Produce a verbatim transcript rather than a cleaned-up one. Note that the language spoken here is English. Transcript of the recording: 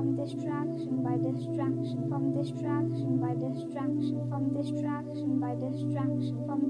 from distraction by distraction from distraction by distraction from distraction by distraction from